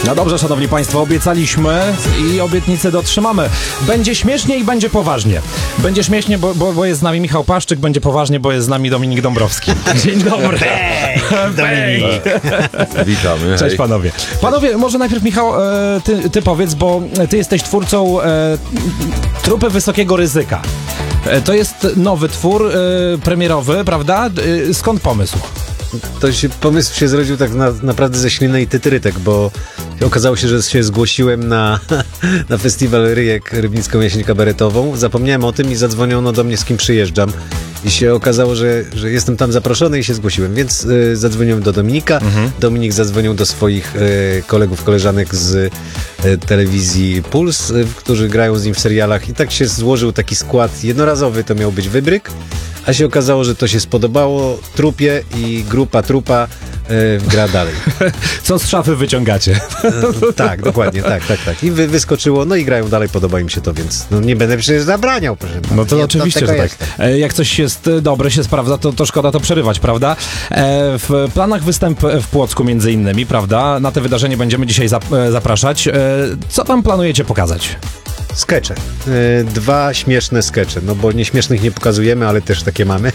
No dobrze, szanowni państwo, obiecaliśmy i obietnicę dotrzymamy. Będzie śmiesznie i będzie poważnie. Będzie śmiesznie, bo jest z nami Michał Paszczyk, będzie poważnie, bo jest z nami Dominik Dąbrowski. Dzień dobry. Hej, Dominik. Witamy. Cześć panowie. Panowie, może najpierw Michał, ty powiedz, bo ty jesteś twórcą Trupy Wysokiego Ryzyka. To jest nowy twór premierowy, prawda? Skąd pomysł? Pomysł się zrodził tak naprawdę ze ślinnej tytrytek, bo okazało się, że się zgłosiłem na festiwal Ryjek, Rybnicką Jesień Kabaretową. Zapomniałem o tym i zadzwoniono do mnie, z kim przyjeżdżam. I się okazało, że jestem tam zaproszony i się zgłosiłem, więc zadzwoniłem do Dominika. Dominik zadzwonił do swoich kolegów, koleżanek z telewizji Puls, którzy grają z nim w serialach i tak się złożył taki skład jednorazowy, to miał być wybryk, a się okazało, że to się spodobało Trupie i grupa Trupa gra dalej. Co z szafy wyciągacie? Tak, dokładnie, tak. I wyskoczyło, no i grają dalej, podoba im się to, więc nie będę przecież zabraniał, proszę pana. No to oczywiście, że tak. Jak coś jest dobre, się sprawdza, to szkoda to przerywać, prawda? W planach występ w Płocku między innymi, prawda? Na te wydarzenie będziemy dzisiaj zapraszać. Co tam planujecie pokazać? Skecze. 2 śmieszne skecze, no bo nieśmiesznych nie pokazujemy, ale też takie mamy.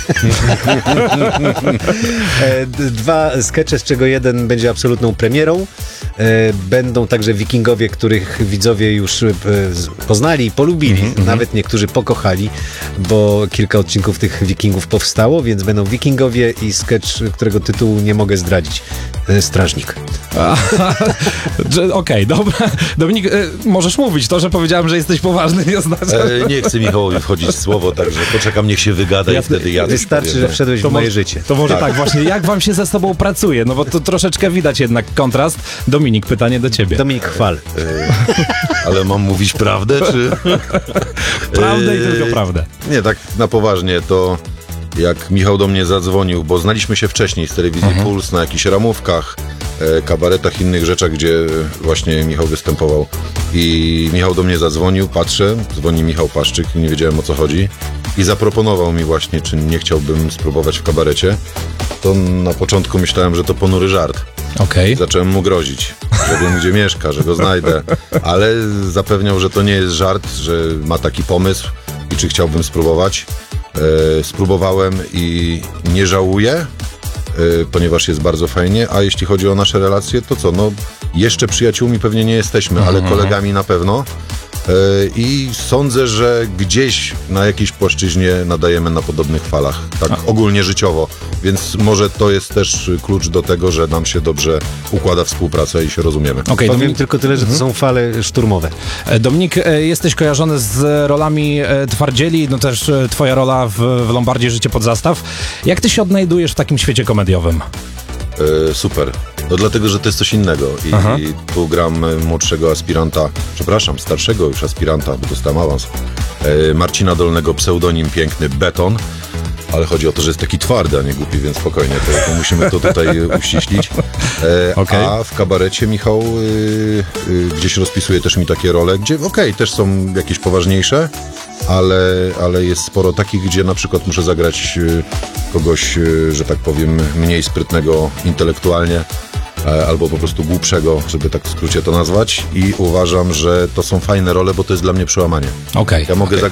2 skecze, z czego jeden będzie absolutną premierą. Będą także wikingowie, których widzowie już poznali i polubili, nawet niektórzy pokochali, bo kilka odcinków tych wikingów powstało, więc będą wikingowie i skecz, którego tytułu nie mogę zdradzić. Strażnik. Okej, dobra. Dominik, możesz mówić. To, że powiedziałem, że jesteś poważny, nie oznacza... Nie chcę Michałowi wchodzić w słowo, także poczekam, niech się wygada i wtedy ja wystarczy, że wszedłeś w moje życie. To może tak właśnie, jak wam się ze sobą pracuje? No bo to troszeczkę widać jednak kontrast. Dominik, pytanie do ciebie. Dominik, chwal. Ale mam mówić prawdę, czy... Prawdę i tylko prawdę. Nie, tak na poważnie, to jak Michał do mnie zadzwonił, bo znaliśmy się wcześniej z telewizji Puls na jakichś ramówkach, kabaretach, innych rzeczach, gdzie właśnie Michał występował. I Michał do mnie zadzwonił, patrzę, dzwoni Michał Paszczyk, nie wiedziałem, o co chodzi. I zaproponował mi właśnie, czy nie chciałbym spróbować w kabarecie. To na początku myślałem, że to ponury żart. Okej. Zacząłem mu grozić, że wiem, gdzie mieszka, że go znajdę. Ale zapewniał, że to nie jest żart, że ma taki pomysł i czy chciałbym spróbować. Spróbowałem i nie żałuję, ponieważ jest bardzo fajnie, a jeśli chodzi o nasze relacje, to co, no jeszcze przyjaciółmi pewnie nie jesteśmy, ale kolegami na pewno i sądzę, że gdzieś na jakiejś płaszczyźnie nadajemy na podobnych falach, tak ogólnie życiowo, więc może to jest też klucz do tego, że nam się dobrze układa współpraca i się rozumiemy. Okej, Powiem Dominik, tylko tyle, że to są fale szturmowe. Dominik, jesteś kojarzony z rolami twardzieli, no też twoja rola w Lombardzie Życie pod zastaw. Jak ty się odnajdujesz w takim świecie komediowym? Super. No dlatego, że to jest coś innego i tu gram młodszego aspiranta, przepraszam, starszego już aspiranta, bo dostałem awans, Marcina Dolnego, pseudonim piękny Beton, ale chodzi o to, że jest taki twardy, a nie głupi, więc spokojnie, to musimy to tutaj uściślić. A w kabarecie Michał gdzieś rozpisuje też mi takie role, gdzie też są jakieś poważniejsze, ale jest sporo takich, gdzie na przykład muszę zagrać kogoś, że tak powiem, mniej sprytnego intelektualnie, albo po prostu głupszego, żeby tak w skrócie to nazwać, i uważam, że to są fajne role, bo to jest dla mnie przełamanie. Okej. Ja mogę zagrać